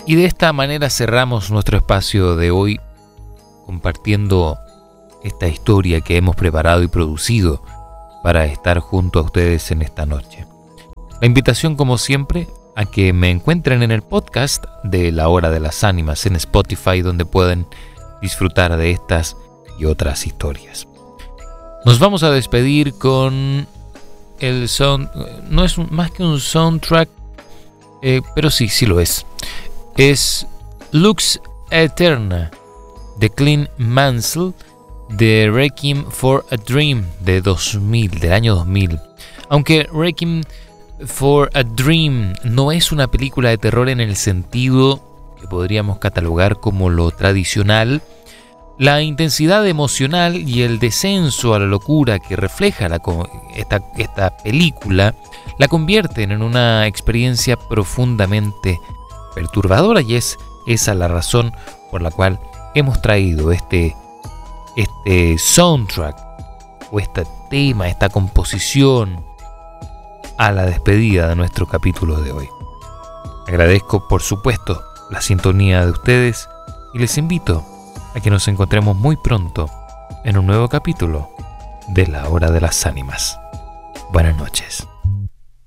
Y de esta manera cerramos nuestro espacio de hoy compartiendo esta historia que hemos preparado y producido para estar junto a ustedes en esta noche. La invitación, como siempre, a que me encuentren en el podcast de La Hora de las Ánimas en Spotify, donde pueden disfrutar de estas y otras historias. Nos vamos a despedir con el no es más que un soundtrack, pero sí lo es. Es Lux Aeterna de Clint Mansell, de Requiem for a Dream del año 2000. Aunque Requiem for a Dream no es una película de terror en el sentido que podríamos catalogar como lo tradicional, la intensidad emocional y el descenso a la locura que refleja esta película la convierten en una experiencia profundamente perturbadora, y es esa la razón por la cual hemos traído este soundtrack o este tema, esta composición a la despedida de nuestro capítulo de hoy. Agradezco, por supuesto, la sintonía de ustedes y les invito a que nos encontremos muy pronto en un nuevo capítulo de La Hora de las Ánimas. Buenas noches.